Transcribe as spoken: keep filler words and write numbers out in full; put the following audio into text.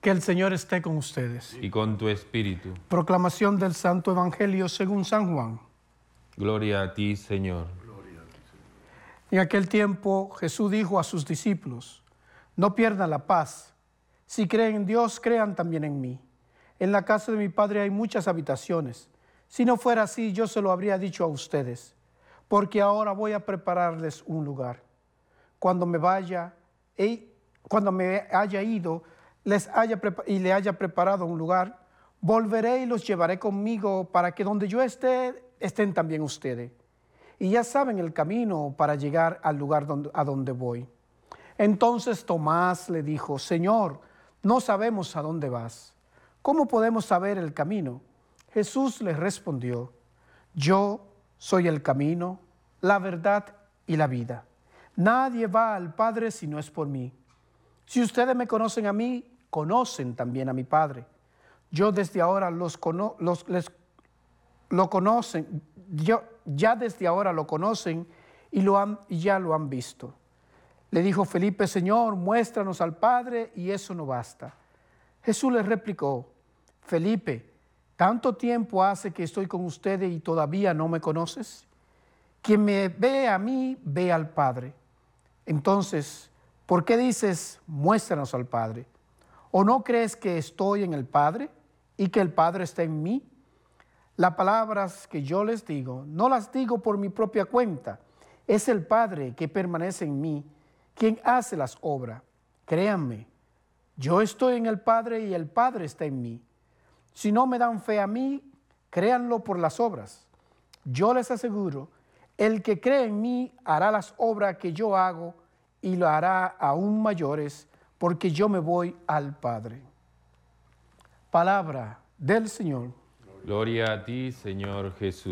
Que el Señor esté con ustedes. Y con tu espíritu. Proclamación del Santo Evangelio según San Juan. Gloria a ti, Señor. En aquel tiempo Jesús dijo a sus discípulos: no pierdan la paz. Si creen en Dios, crean también en mí. En la casa de mi Padre hay muchas habitaciones. Si no fuera así, yo se lo habría dicho a ustedes, porque ahora voy a prepararles un lugar. Cuando me vaya, e, cuando me haya ido les haya y le haya preparado un lugar, volveré y los llevaré conmigo para que donde yo esté, estén también ustedes. Y ya saben el camino para llegar al lugar donde, a donde voy. Entonces Tomás le dijo: Señor, no sabemos a dónde vas. ¿Cómo podemos saber el camino? Jesús les respondió: yo soy el camino, la verdad y la vida. Nadie va al Padre si no es por mí. Si ustedes me conocen a mí, conocen también a mi Padre. Yo desde ahora los, cono los les, lo conocen, yo, ya desde ahora lo conocen y, lo han, y ya lo han visto. Le dijo Felipe: Señor, muéstranos al Padre y eso no basta. Jesús le replicó: Felipe, ¿tanto tiempo hace que estoy con ustedes y todavía no me conoces? Quien me ve a mí, ve al Padre. Entonces, ¿por qué dices, muéstranos al Padre? ¿O no crees que estoy en el Padre y que el Padre está en mí? Las palabras que yo les digo, no las digo por mi propia cuenta. Es el Padre que permanece en mí, quien hace las obras. Créanme, yo estoy en el Padre y el Padre está en mí. Si no me dan fe a mí, créanlo por las obras. Yo les aseguro, el que cree en mí hará las obras que yo hago y lo hará aún mayores, porque yo me voy al Padre. Palabra del Señor. Gloria a ti, Señor Jesús.